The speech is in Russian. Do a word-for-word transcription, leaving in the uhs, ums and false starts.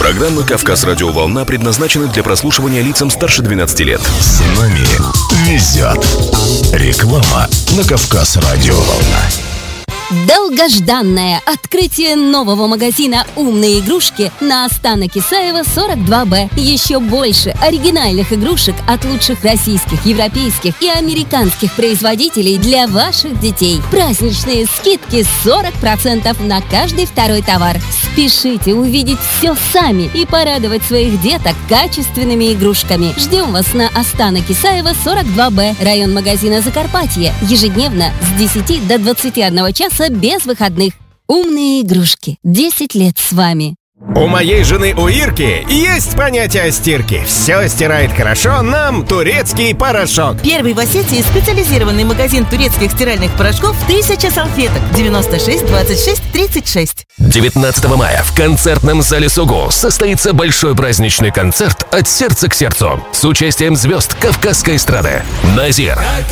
Программа «Кавказ Радиоволна» предназначена для прослушивания лицам старше двенадцати лет. С нами везет. Реклама на «Кавказ Радиоволна». Долгожданное открытие нового магазина «Умные игрушки» на Останок Исаева, сорок два бэ. Еще больше оригинальных игрушек от лучших российских, европейских и американских производителей для ваших детей. Праздничные скидки сорок процентов на каждый второй товар. Спешите увидеть все сами и порадовать своих деток качественными игрушками. Ждем вас на Останок Исаева, сорок два бэ, район магазина «Закарпатье». Ежедневно с десяти до двадцати одного часа без выходных. «Умные игрушки». десять лет с вами. У моей жены, у Ирки, есть понятие о стирке. Все стирает хорошо, нам турецкий порошок. Первый в Осетии специализированный магазин турецких стиральных порошков «Тысяча салфеток». девяносто шесть двадцать шесть тридцать шесть. девятнадцатого мая в концертном зале СОГО состоится большой праздничный концерт «От сердца к сердцу» с участием звезд кавказской эстрады: Назир,